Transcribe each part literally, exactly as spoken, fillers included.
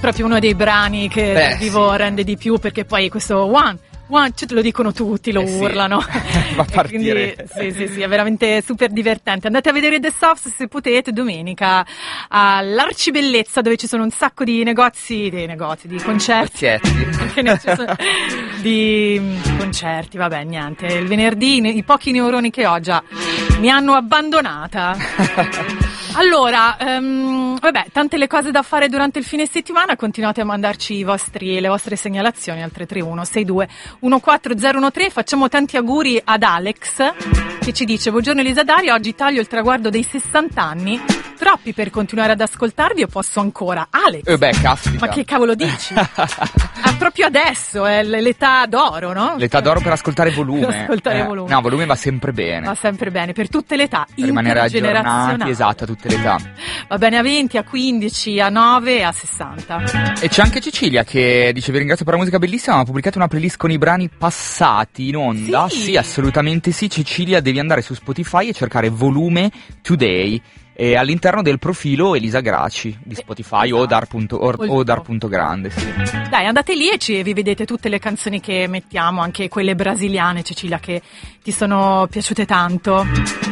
proprio uno dei brani che Beh, vivo sì. rende di più, perché poi questo one One, te lo dicono tutti, lo eh urlano. Sì. Va a partire. Quindi, sì, sì, sì, è veramente super divertente. Andate a vedere The Soft se potete domenica all'Arcibellezza, dove ci sono un sacco di negozi, dei negozi, di concerti. Che ne ci sono, di concerti, vabbè, niente. Il venerdì i pochi neuroni che ho già mi hanno abbandonata. Allora, um, vabbè, tante le cose da fare durante il fine settimana, continuate a mandarci i vostri, le vostre segnalazioni al tre tre uno sei due uno quattro zero uno tre. Facciamo tanti auguri ad Alex che ci dice: buongiorno Elisa Dario, oggi taglio il traguardo dei sessanta anni, troppi per continuare ad ascoltarvi o posso ancora? Alex, eh beh, caspita. Ma che cavolo dici? Ah, proprio adesso è l'età d'oro, no? L'età d'oro per ascoltare volume. Per ascoltare eh, volume. No, volume va sempre bene. Va sempre bene, per tutte le età, Per rimanere intergenerazionali. aggiornati, esatto, a tutte le età. Va bene a venti, a quindici, a nove, a sessanta. E c'è anche Cecilia che dice: vi ringrazio per la musica bellissima, ma ha pubblicato una playlist con i brani passati in onda. Sì, sì assolutamente sì. Cecilia, devi andare su Spotify e cercare Volume Today e all'interno del profilo Elisa Graci di Spotify, esatto. o dar punto, or, o dar punto grande, sì. Dai, andate lì e ci, vi vedete tutte le canzoni che mettiamo, anche quelle brasiliane, Cecilia, che ti sono piaciute tanto.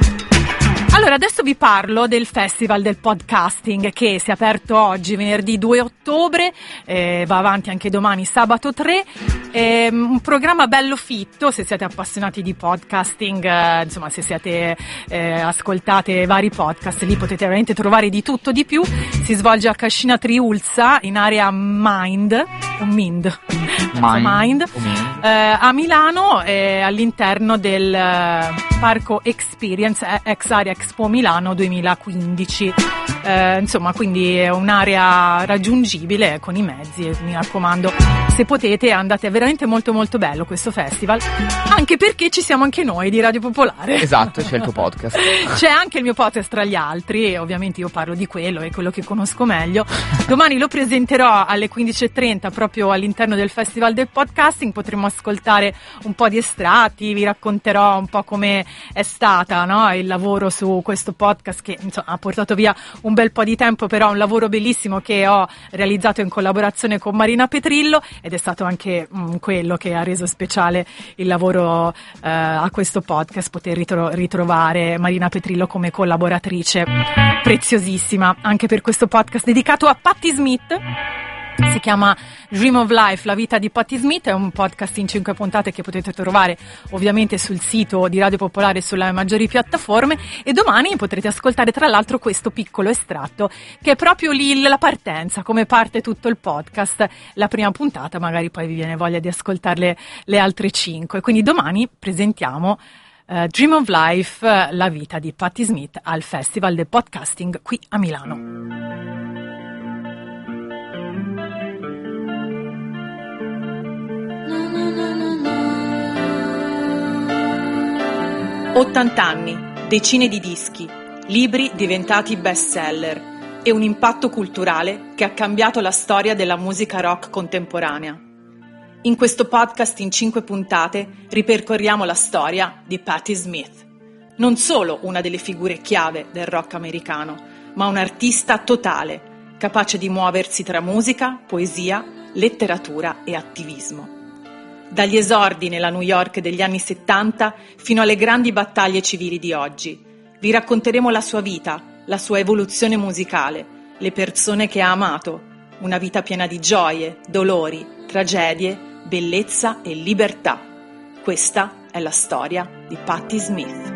Allora, adesso vi parlo del Festival del Podcasting che si è aperto oggi, venerdì due ottobre, eh, va avanti anche domani, sabato tre. È un programma bello fitto, se siete appassionati di podcasting, eh, insomma, se siete eh, ascoltate vari podcast, lì potete veramente trovare di tutto di più. Si svolge a Cascina Triulza, in area Mind, o Mind, Mind, Mind eh, a Milano, eh, all'interno del eh, Parco Experience, eh, ex area Expo Milano duemilaquindici. Eh, insomma, quindi è un'area raggiungibile con i mezzi, mi raccomando, se potete andate, è veramente molto molto bello questo festival, anche perché ci siamo anche noi di Radio Popolare. Esatto, c'è il tuo podcast. C'è anche il mio podcast tra gli altri, e ovviamente io parlo di quello, è quello che conosco meglio. Domani lo presenterò alle quindici e trenta proprio all'interno del Festival del Podcasting, potremo ascoltare un po' di estratti, vi racconterò un po' come è stata, no, il lavoro su questo podcast che insomma ha portato via un bel po' di tempo, però un lavoro bellissimo che ho realizzato in collaborazione con Marina Petrillo, ed è stato anche mh, quello che ha reso speciale il lavoro eh, a questo podcast, poter ritro- ritrovare Marina Petrillo come collaboratrice preziosissima anche per questo podcast dedicato a Patti Smith. Si chiama Dream of Life, la vita di Patti Smith, è un podcast in cinque puntate che potete trovare ovviamente sul sito di Radio Popolare e sulle maggiori piattaforme, e domani potrete ascoltare tra l'altro questo piccolo estratto che è proprio lì la partenza, come parte tutto il podcast, la prima puntata, magari poi vi viene voglia di ascoltarle le altre cinque, quindi domani presentiamo uh, Dream of Life, uh, la vita di Patti Smith al Festival del Podcasting qui a Milano. ottanta anni, decine di dischi, libri diventati bestseller e un impatto culturale che ha cambiato la storia della musica rock contemporanea. In questo podcast in cinque puntate ripercorriamo la storia di Patti Smith, non solo una delle figure chiave del rock americano, ma un artista totale, capace di muoversi tra musica, poesia, letteratura e attivismo. Dagli esordi nella New York degli anni settanta fino alle grandi battaglie civili di oggi. Vi racconteremo la sua vita, la sua evoluzione musicale, le persone che ha amato, una vita piena di gioie, dolori, tragedie, bellezza e libertà. Questa è la storia di Patti Smith.